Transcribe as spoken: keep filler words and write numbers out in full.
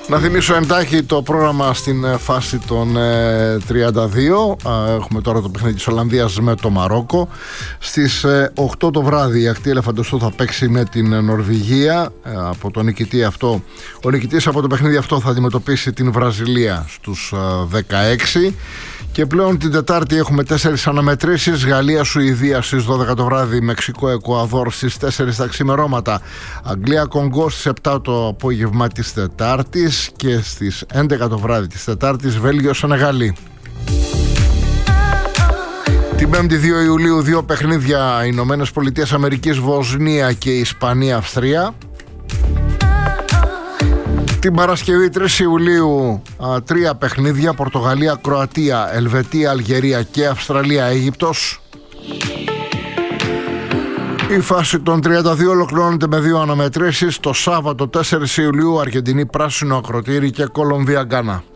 Να θυμίσω εντάχει το πρόγραμμα στην φάση των ε, τριάντα δύο. Έχουμε τώρα το παιχνίδι της Ολλανδίας με το Μαρόκο. Στις ε, οκτώ το βράδυ η Ακτή Ελεφαντοστού θα παίξει με την Νορβηγία. Ε, από τον νικητή αυτό, ο νικητής από το παιχνίδι αυτό θα αντιμετωπίσει την Βραζιλία στους ε, δεκαέξι. Και πλέον την Τετάρτη έχουμε τέσσερις αναμετρήσεις. Γαλλία-Σουηδία στις δώδεκα το βράδυ, Μεξικό-Εκουαδόρ στις τέσσερις τα ξημερώματα, Αγγλία-Κονγκό στις επτά το απόγευμα της Τετάρτης και στις έντεκα το βράδυ της Τετάρτης Βέλγιο-Σενεγάλη. Την πέμπτη δύο Ιουλίου δύο παιχνίδια, Ηνωμένες Πολιτείες Αμερικής, Βοσνία και Ισπανία-Αυστρία. Την Παρασκευή τρεις Ιουλίου α, τρία παιχνίδια, Πορτογαλία, Κροατία, Ελβετία, Αλγερία και Αυστραλία, Αίγυπτος. Η φάση των τριάντα δύο ολοκληρώνεται με δύο αναμετρήσεις. Το Σάββατο τέσσερις Ιουλίου Αργεντινή, Πράσινο Ακροτήρι και Κολομβία, Γκάνα.